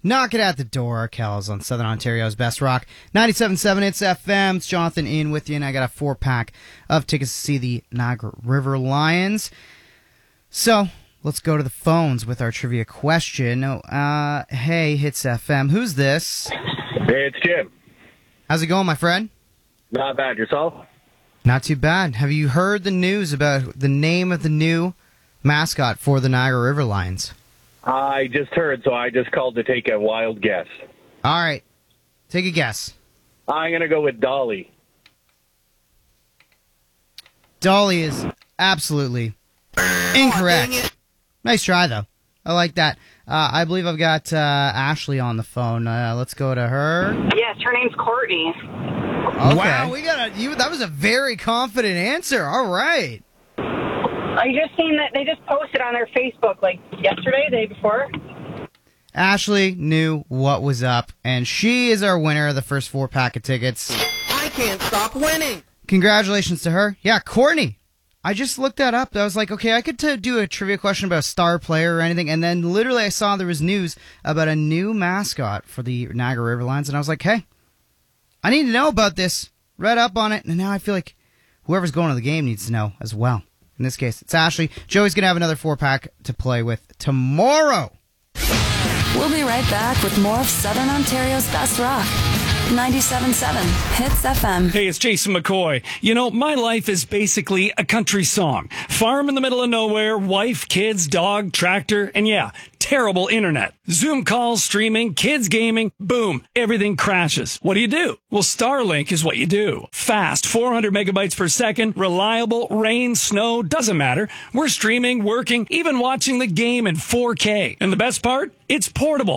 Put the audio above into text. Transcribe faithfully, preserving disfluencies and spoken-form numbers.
Knock it at the door. Kells on Southern Ontario's Best Rock. ninety-seven point seven It's F M. It's Jonathan in with you, and I got a four-pack of tickets to see the Niagara River Lions. So, let's go to the phones with our trivia question. Uh, hey, Hits F M. Who's this? Hey, it's Jim. How's it going, my friend? Not bad. Yourself? Not too bad. Have you heard the news about the name of the new mascot for the Niagara River Lions? I just heard, so I just called to take a wild guess. All right. Take a guess. I'm going to go with Dolly. Dolly is absolutely incorrect. Oh, nice try, though. I like that. Uh, I believe I've got uh, Ashley on the phone. Uh, let's go to her. Yes, her name's Courtney. Okay. Wow, we got a, you, that was a very confident answer. All right. I just seen that they just posted on their Facebook like yesterday, the day before. Ashley knew what was up, and she is our winner of the first four pack of tickets. I can't stop winning. Congratulations to her. Yeah, Courtney. I just looked that up. I was like, okay, I could t- do a trivia question about a star player or anything, and then literally I saw there was news about a new mascot for the Niagara River Lions, and I was like, hey, I need to know about this. Read up on it, and now I feel like whoever's going to the game needs to know as well. In this case, it's Ashley. Joey's going to have another four-pack to play with tomorrow. We'll be right back with more of Southern Ontario's Best Rock. ninety-seven point seven Hits F M. Hey, it's Jason McCoy. You know, my life is basically a country song. Farm in the middle of nowhere, wife, kids, dog, tractor, and yeah, terrible internet. Zoom calls, streaming, kids gaming, boom, everything crashes. What do you do? Well, Starlink is what you do. Fast, four hundred megabytes per second, reliable, rain, snow, doesn't matter. We're streaming, working, even watching the game in four K. And the best part? It's portable.